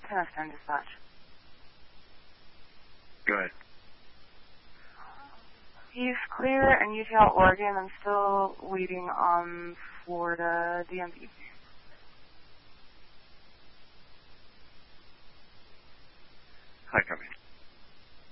Tenniston Dispatch. Go ahead. He's clear in Utah, Oregon. I'm still waiting on Florida DMV. Hi, come in.